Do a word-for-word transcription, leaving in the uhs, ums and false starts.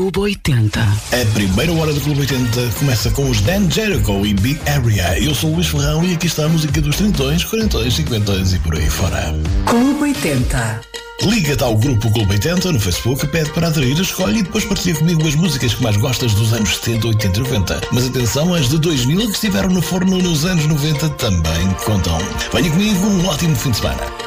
Clube oitenta. A primeira hora do Clube oitenta começa com os Dan Jericho e Big Area. Eu sou o Luís Ferrão e aqui está a música dos trintões, quarentões, cinquentões e por aí fora. Clube oitenta. Liga-te ao grupo Clube oitenta no Facebook, pede para aderir, escolhe e depois partilha comigo as músicas que mais gostas dos anos setenta, oitenta e noventa. Mas atenção, as de dois mil que estiveram no forno nos anos noventa também contam. Venha comigo, um ótimo fim de semana.